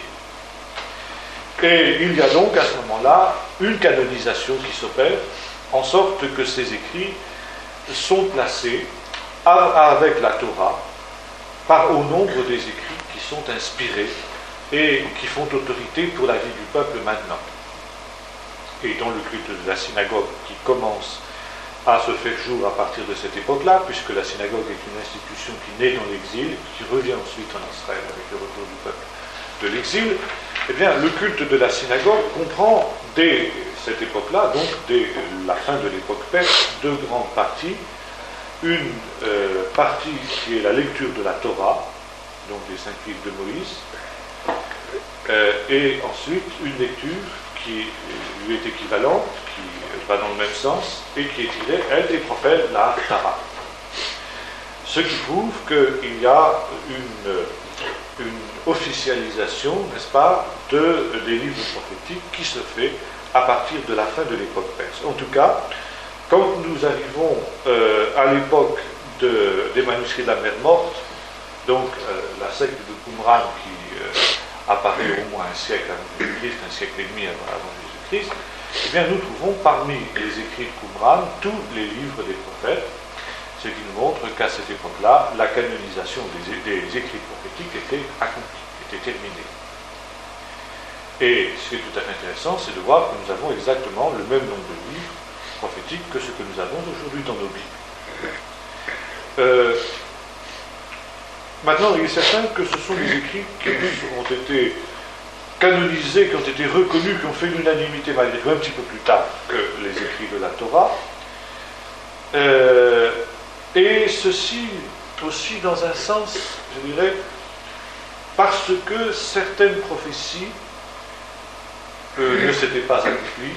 Et il y a donc à ce moment-là une canonisation qui s'opère, en sorte que ces écrits sont placés avec la Torah au nombre des écrits qui sont inspirés et qui font autorité pour la vie du peuple maintenant. Et dans le culte de la synagogue qui commence à se faire jour à partir de cette époque-là, puisque la synagogue est une institution qui naît dans l'exil, qui revient ensuite en Israël avec le retour du peuple de l'exil, eh bien, le culte de la synagogue comprend, dès cette époque-là, donc dès la fin de l'époque perse, deux grandes parties. Une partie qui est la lecture de la Torah, donc des 5 livres de Moïse, et ensuite une lecture qui lui est équivalente, qui va dans le même sens, et qui est tirée, elle, des prophètes, la Haftara. Ce qui prouve qu'il y a une officialisation, n'est-ce pas, des livres prophétiques qui se fait à partir de la fin de l'époque perse. En tout cas, quand nous arrivons à l'époque des manuscrits de la mer Morte, donc la secte de Qumran qui apparaît au moins un siècle avant Jésus-Christ, un siècle et demi avant Jésus-Christ, eh bien nous trouvons parmi les écrits de Qumran tous les livres des prophètes, ce qui nous montre qu'à cette époque-là, la canonisation des écrits prophétiques était accomplie, était terminée. Et ce qui est tout à fait intéressant, c'est de voir que nous avons exactement le même nombre de livres prophétiques que ce que nous avons aujourd'hui dans nos Bibles. Maintenant, il est certain que ce sont des écrits qui ont été canonisés, qui ont été reconnus, qui ont fait l'unanimité malgré tout un petit peu plus tard que les écrits de la Torah. Et ceci aussi dans un sens, je dirais, parce que certaines prophéties ne s'étaient pas accomplies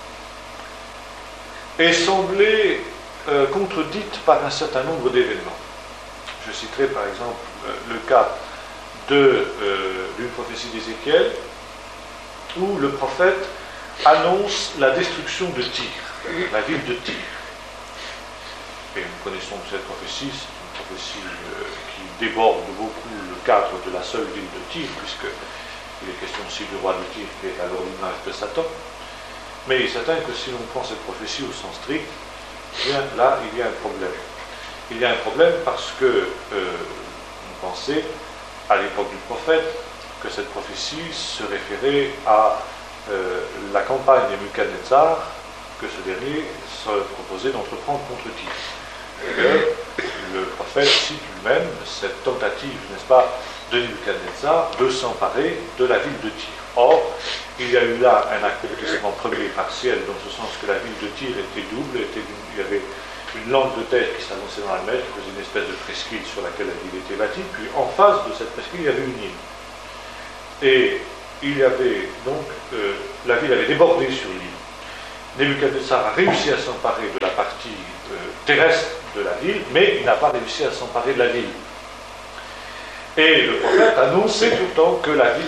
et semblaient contredites par un certain nombre d'événements. Je citerai par exemple le cas d'une prophétie d'Ézéchiel où le prophète annonce la destruction de Tyr, la ville de Tyr. Et nous connaissons cette prophétie, c'est une prophétie qui déborde beaucoup le cadre de la seule ville de Tyr, puisqu'il est question aussi du roi de Tyr qui est alors l'image de Satan. Mais il est certain que si l'on prend cette prophétie au sens strict, eh bien là, il y a un problème. Il y a un problème parce que on pensait, à l'époque du prophète, que cette prophétie se référait à la campagne de Nebuchadnezzar que ce dernier se proposait d'entreprendre contre Tyr. Le prophète cite lui-même cette tentative, n'est-ce pas, de Nebuchadnezzar de s'emparer de la ville de Tyr. Or, il y a eu là un accomplissement premier partiel, dans ce sens que la ville de Tyr était double, il y avait une langue de terre qui s'avançait dans la mer, qui faisait une espèce de presqu'île sur laquelle la ville était bâtie, puis en face de cette presqu'île, il y avait une île. Et il y avait donc, la ville avait débordé sur l'île. Nebuchadnezzar a réussi à s'emparer de la partie terrestre de la ville, mais il n'a pas réussi à s'emparer de la ville. Et le prophète annonçait tout le temps que la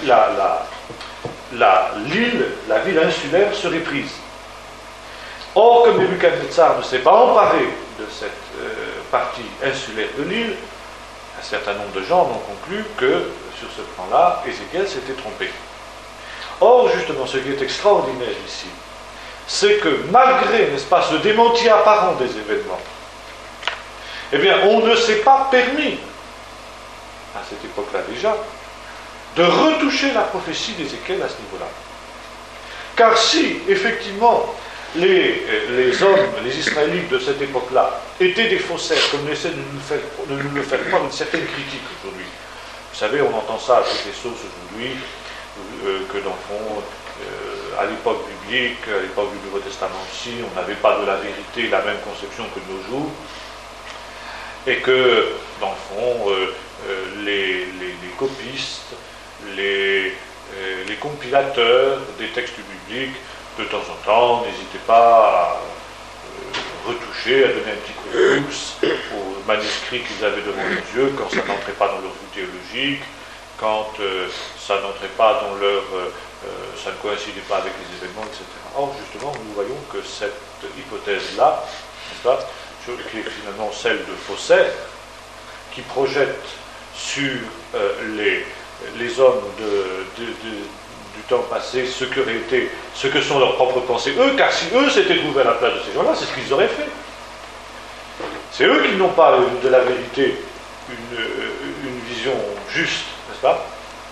ville insulaire serait prise. Or, comme Nebuchadnezzar ne s'est pas emparé de cette partie insulaire de l'île, un certain nombre de gens ont conclu que, sur ce plan-là, Ézéchiel s'était trompé. Or, justement, ce qui est extraordinaire ici, c'est que malgré, n'est-ce pas, ce démenti apparent des événements, eh bien, on ne s'est pas permis, à cette époque-là déjà, de retoucher la prophétie d'Ézéchiel à ce niveau-là. Car si, effectivement, les hommes, les Israélites de cette époque-là, étaient des faussaires, comme on essaie de nous le faire croire une certaine critique aujourd'hui. Vous savez, on entend ça à toutes les sauces aujourd'hui, que dans le fond, à l'époque biblique, à l'époque du Nouveau Testament aussi, on n'avait pas de la vérité la même conception que de nos jours, et que, dans le fond, les copistes, les compilateurs des textes bibliques, de temps en temps, n'hésitez pas à retoucher, à donner un petit coup de pouce aux manuscrits qu'ils avaient devant leurs yeux, quand ça n'entrait pas dans leur vue théologique, quand ça n'entrait pas dans leur... ça ne coïncidait pas avec les événements, etc. Or, justement, nous voyons que cette hypothèse-là, n'est-ce pas, qui est finalement celle de faussaires, qui projette sur les hommes du temps passé ce que sont leurs propres pensées, eux, car si eux s'étaient trouvés à la place de ces gens-là, c'est ce qu'ils auraient fait. C'est eux qui n'ont pas de la vérité une vision juste, n'est-ce pas?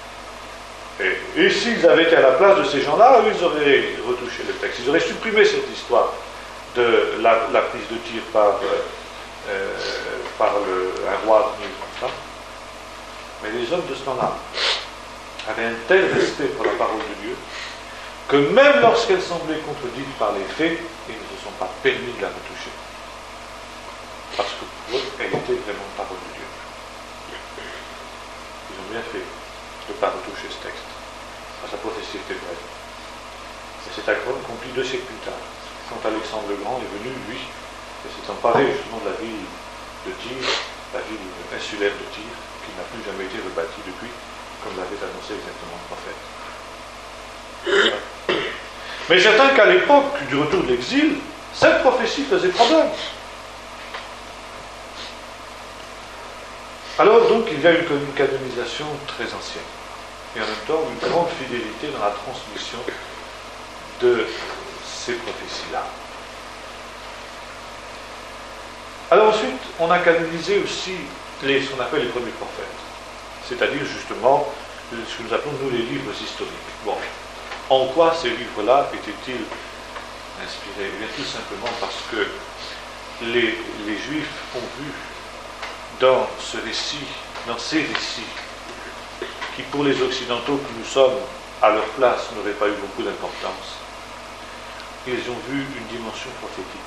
Et s'ils avaient été à la place de ces gens-là, eux, ils auraient retouché le texte. Ils auraient supprimé cette histoire de la prise de Tyr par un roi venu comme ça. Mais les hommes de ce temps-là avaient un tel respect pour la parole de Dieu que même lorsqu'elle semblait contredite par les faits, ils ne se sont pas permis de la retoucher. Parce que pour eux, elle était vraiment parole de Dieu. Ils ont bien fait de ne pas retoucher ce texte. Parce que la prophétie était vraie. Et c'est accompli 2 siècles plus tard. Quand Alexandre le Grand est venu, lui, et s'est emparé justement de la ville de Tyr, la ville insulaire de Tyr, qui n'a plus jamais été rebâtie depuis, comme l'avait annoncé exactement le prophète. Mais certain qu'à l'époque du retour de l'exil, cette prophétie faisait problème. Alors donc il y a une canonisation très ancienne, et en même temps une grande fidélité dans la transmission de ces prophéties-là. Alors ensuite, on a canonisé aussi ce qu'on appelle les premiers prophètes, c'est-à-dire justement ce que nous appelons nous les livres historiques. Bon, en quoi ces livres-là étaient-ils inspirés? Eh bien, tout simplement parce que les Juifs ont vu dans ces récits, qui pour les Occidentaux que nous sommes à leur place n'auraient pas eu beaucoup d'importance, ils ont vu une dimension prophétique.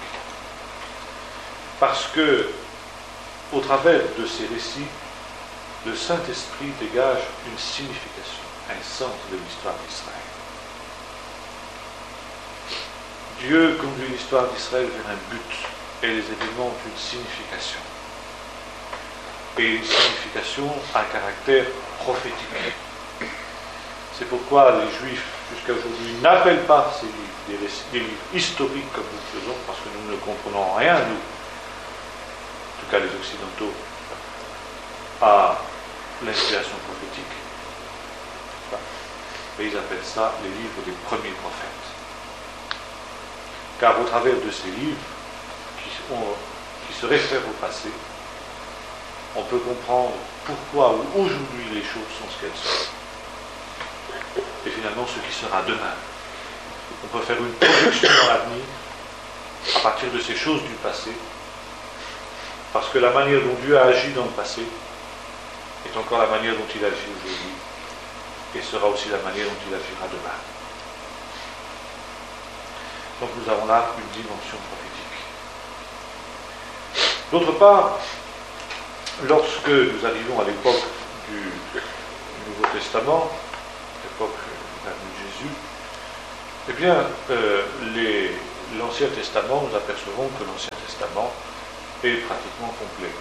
Parce que, au travers de ces récits, le Saint-Esprit dégage une signification, un sens de l'histoire d'Israël. Dieu conduit l'histoire d'Israël vers un but, et les événements ont une signification. Et une signification à caractère prophétique. C'est pourquoi les Juifs, jusqu'à aujourd'hui, n'appellent pas ces livres des livres historiques comme nous le faisons, parce que nous ne comprenons rien, nous, en tout cas les Occidentaux, à l'inspiration prophétique. Et ils appellent ça les livres des premiers prophètes. Car au travers de ces livres, qui se réfèrent au passé, on peut comprendre pourquoi aujourd'hui les choses sont ce qu'elles sont. Et finalement ce qui sera demain. On peut faire une projection dans l'avenir à partir de ces choses du passé, parce que la manière dont Dieu a agi dans le passé est encore la manière dont il agit aujourd'hui, et sera aussi la manière dont il agira demain. Donc nous avons là une dimension prophétique. D'autre part, lorsque nous arrivons à l'époque du Nouveau Testament, l'époque de la venue de Jésus, eh bien, l'Ancien Testament, nous apercevons que l'Ancien Testament est pratiquement complet.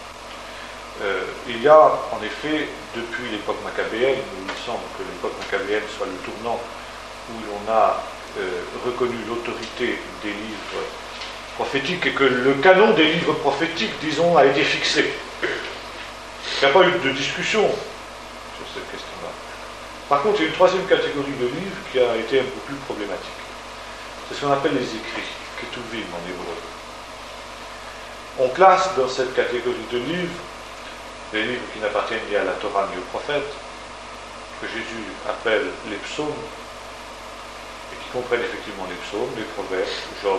Il y a, en effet, depuis l'époque maccabéenne, il me semble que l'époque maccabéenne soit le tournant où l'on a reconnu l'autorité des livres prophétiques et que le canon des livres prophétiques, disons, a été fixé. Il n'y a pas eu de discussion sur cette question-là. Par contre, il y a une troisième catégorie de livres qui a été un peu plus problématique. C'est ce qu'on appelle les écrits, ketuvim en hébreu. On classe dans cette catégorie de livres les livres qui n'appartiennent ni à la Torah ni aux prophètes, que Jésus appelle les psaumes, et qui comprennent effectivement les psaumes, les proverbes, Job,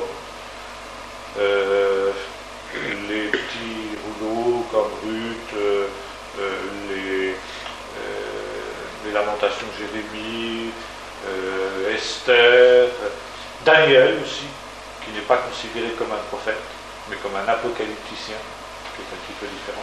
les petits rouleaux comme Ruth, les lamentations de Jérémie, Esther, Daniel aussi, qui n'est pas considéré comme un prophète, mais comme un apocalypticien, qui est un petit peu différent.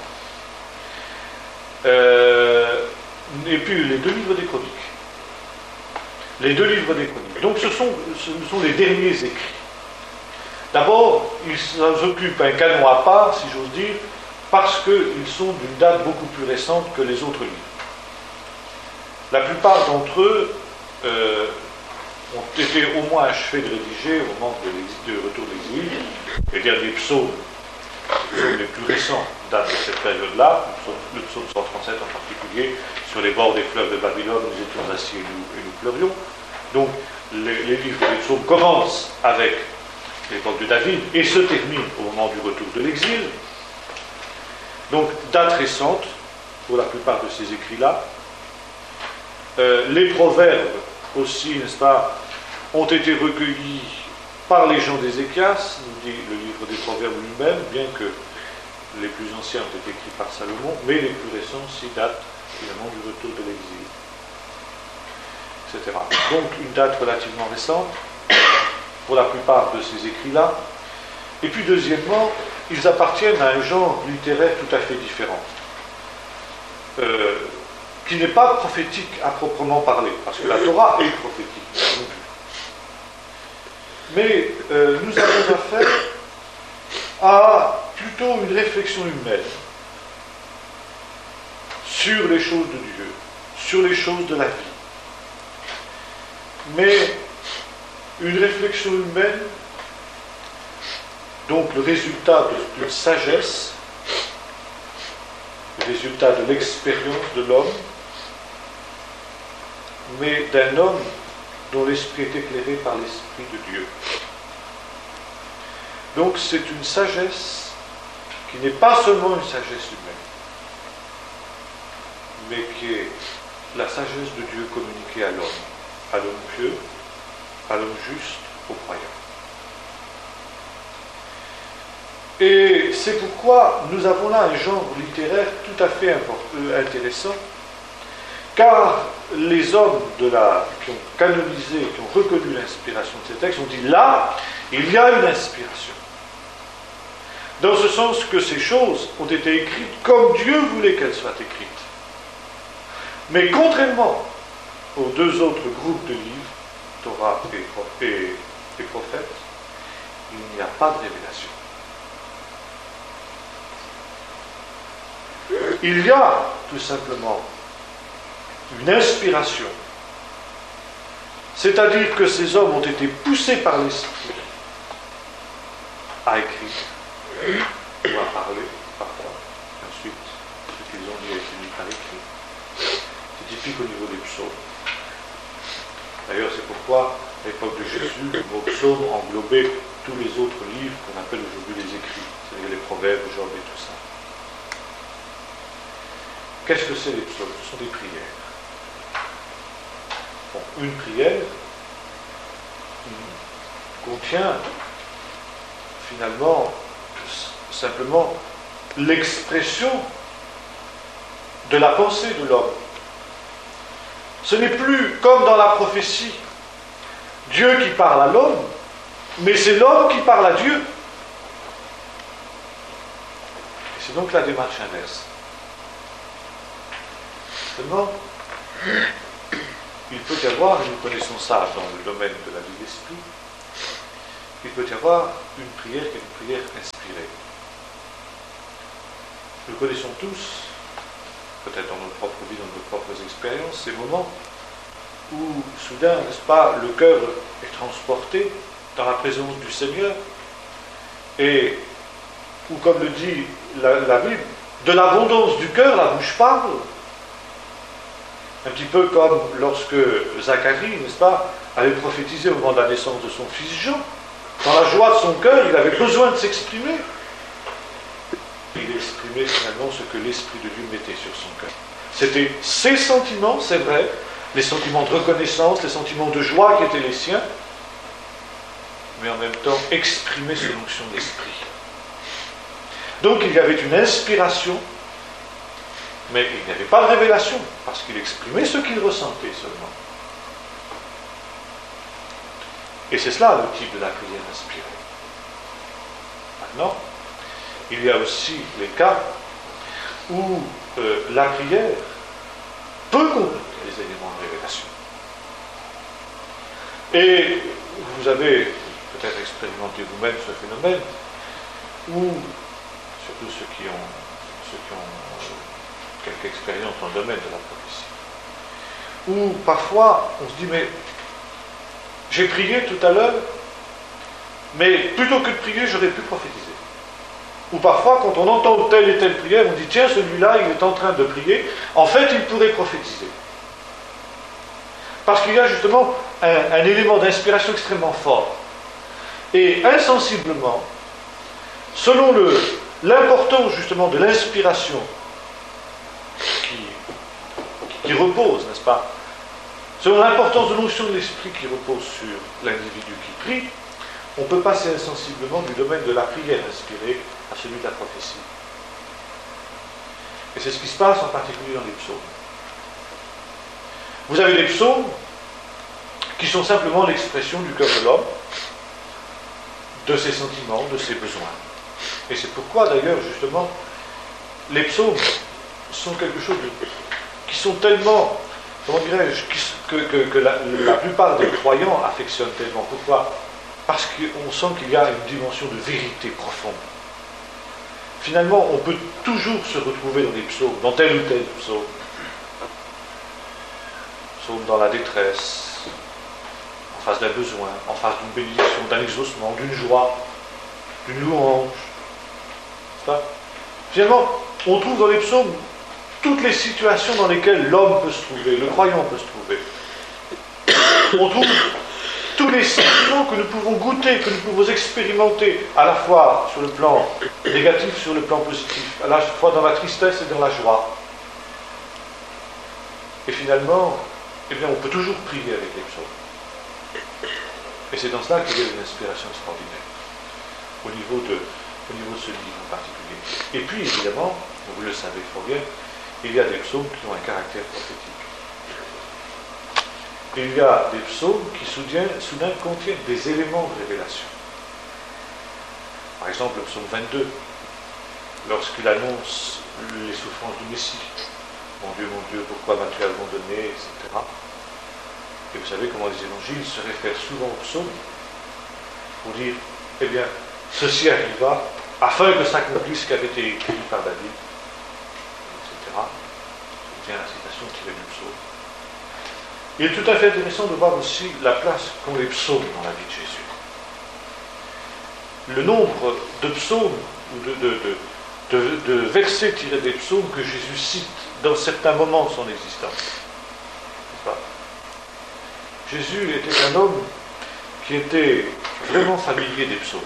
Et puis les deux livres des chroniques. Les deux livres des chroniques. Donc ce sont les derniers écrits. D'abord, ils occupent un canon à part, si j'ose dire, parce qu'ils sont d'une date beaucoup plus récente que les autres livres. La plupart d'entre eux ont été au moins achevés de rédiger au moment du retour de l'exil. Les derniers psaumes, les plus récents, datent de cette période-là, le psaume 137 en particulier, sur les bords des fleuves de Babylone, nous étions assis et nous pleurions. Donc, les livres des psaumes commencent avec l'époque de David et se terminent au moment du retour de l'exil. Donc, date récente pour la plupart de ces écrits-là. Les proverbes aussi, n'est-ce pas, ont été recueillis par les gens d'Ézéchias, nous dit le livre des Proverbes lui-même, bien que les plus anciens ont été écrits par Salomon, mais les plus récents aussi datent finalement du retour de l'exil, etc. Donc une date relativement récente pour la plupart de ces écrits-là. Et puis deuxièmement, ils appartiennent à un genre littéraire tout à fait différent, qui n'est pas prophétique à proprement parler, parce que la Torah est prophétique, nous l'avons vu. Mais nous avons affaire à plutôt une réflexion humaine sur les choses de Dieu, sur les choses de la vie. Mais une réflexion humaine, donc le résultat d'une sagesse, le résultat de l'expérience de l'homme, mais d'un homme dont l'esprit est éclairé par l'Esprit de Dieu. Donc c'est une sagesse qui n'est pas seulement une sagesse humaine, mais qui est la sagesse de Dieu communiquée à l'homme pieux, à l'homme juste, au croyant. Et c'est pourquoi nous avons là un genre littéraire tout à fait intéressant, car les hommes qui ont canonisé, qui ont reconnu l'inspiration de ces textes, ont dit là, il y a une inspiration. Dans ce sens que ces choses ont été écrites comme Dieu voulait qu'elles soient écrites. Mais contrairement aux deux autres groupes de livres, Torah et prophètes, il n'y a pas de révélation. Il y a tout simplement une inspiration. C'est-à-dire que ces hommes ont été poussés par l'Esprit à écrire, ou à parler, parfois. Ensuite, ce qu'ils ont dit a été mis par écrit. C'est typique au niveau des psaumes. D'ailleurs, c'est pourquoi, à l'époque de Jésus, le mot psaume englobait tous les autres livres qu'on appelle aujourd'hui les écrits, c'est-à-dire les proverbes, Job et tout ça. Qu'est-ce que c'est les psaumes? Ce sont des prières. Bon, une prière contient finalement simplement l'expression de la pensée de l'homme. Ce n'est plus comme dans la prophétie, Dieu qui parle à l'homme, mais c'est l'homme qui parle à Dieu. Et c'est donc la démarche inverse. Seulement, il peut y avoir, et nous connaissons ça dans le domaine de la vie d'esprit, il peut y avoir une prière qui est une prière inspirée. Nous connaissons tous, peut-être dans notre propre vie, dans nos propres expériences, ces moments où, soudain, n'est-ce pas, le cœur est transporté dans la présence du Seigneur, et où, comme le dit la Bible, de l'abondance du cœur, la bouche parle. Un petit peu comme lorsque Zacharie, n'est-ce pas, avait prophétisé au moment de la naissance de son fils Jean. Dans la joie de son cœur, il avait besoin de s'exprimer. Il exprimait finalement ce que l'Esprit de Dieu mettait sur son cœur. C'était ses sentiments, c'est vrai, les sentiments de reconnaissance, les sentiments de joie qui étaient les siens, mais en même temps exprimer sous l'onction d'esprit. Donc il y avait une inspiration, mais il n'y avait pas de révélation, parce qu'il exprimait ce qu'il ressentait seulement. Et c'est cela le type de la prière inspirée. Maintenant, il y a aussi les cas où la prière peut contenir les éléments de révélation. Et vous avez peut-être expérimenté vous-même ce phénomène, où, surtout ceux qui ont quelque expérience dans le domaine de la prophétie, où parfois on se dit, mais j'ai prié tout à l'heure, mais plutôt que de prier, j'aurais pu prophétiser. Ou parfois, quand on entend telle et telle prière, on dit, tiens, celui-là, il est en train de prier, en fait, il pourrait prophétiser. Parce qu'il y a justement un élément d'inspiration extrêmement fort. Et insensiblement, selon l'importance justement de l'inspiration qui repose, n'est-ce pas, selon l'importance de l'onction de l'esprit qui repose sur l'individu qui prie, on peut passer insensiblement du domaine de la prière inspirée à celui de la prophétie. Et c'est ce qui se passe en particulier dans les psaumes. Vous avez des psaumes qui sont simplement l'expression du cœur de l'homme, de ses sentiments, de ses besoins. Et c'est pourquoi d'ailleurs, justement, les psaumes sont quelque chose qui sont tellement, comment dirais-je, que la plupart des croyants affectionnent tellement. Pourquoi ? Parce qu'on sent qu'il y a une dimension de vérité profonde. Finalement, on peut toujours se retrouver dans des psaumes, dans tel ou tel psaume. Psaume dans la détresse, en face d'un besoin, en face d'une bénédiction, d'un exaucement, d'une joie, d'une louange. Finalement, on trouve dans les psaumes toutes les situations dans lesquelles l'homme peut se trouver, le croyant peut se trouver. On trouve tous les sentiments que nous pouvons goûter, que nous pouvons expérimenter, à la fois sur le plan négatif, sur le plan positif, à la fois dans la tristesse et dans la joie. Et finalement, eh bien, on peut toujours prier avec les psaumes. Et c'est dans cela qu'il y a une inspiration extraordinaire, au niveau de ce livre en particulier. Et puis, évidemment, vous le savez fort bien, il y a des psaumes qui ont un caractère prophétique. Il y a des psaumes qui soudain contiennent des éléments de révélation. Par exemple, le psaume 22, lorsqu'il annonce les souffrances du Messie. Mon Dieu, pourquoi m'as-tu abandonné, etc. Et vous savez comment les évangiles se réfèrent souvent au psaume pour dire, eh bien, ceci arriva afin que s'accomplisse ce qui avait été écrit par David, etc. C'est bien la citation tirée du psaume. Il est tout à fait intéressant de voir aussi la place qu'ont les psaumes dans la vie de Jésus. Le nombre de psaumes ou de versets tirés des psaumes que Jésus cite dans certains moments de son existence. Jésus était un homme qui était vraiment familier des psaumes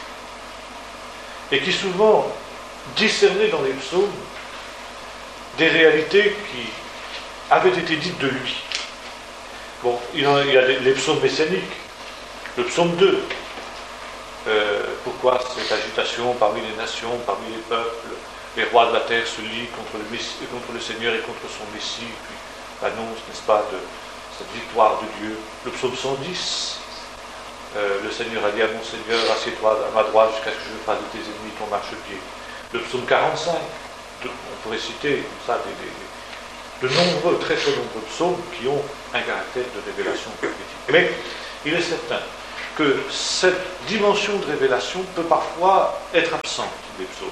et qui souvent discernait dans les psaumes des réalités qui avaient été dites de lui. Bon, il y a les psaumes messianiques, le psaume 2, pourquoi cette agitation parmi les nations, parmi les peuples, les rois de la terre se lient contre le Seigneur et contre son Messie, puis l'annonce, n'est-ce pas, de cette victoire de Dieu. Le psaume 110, le Seigneur a dit à mon Seigneur, assieds-toi à ma droite jusqu'à ce que je fasse de tes ennemis ton marchepied. Le psaume 45, on pourrait citer comme ça de nombreux, très nombreux psaumes qui ont un caractère de révélation prophétique. Mais il est certain que cette dimension de révélation peut parfois être absente des psaumes.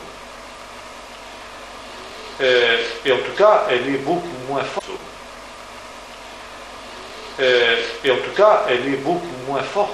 Et en tout cas, elle est beaucoup moins forte. Et en tout cas, elle est beaucoup moins forte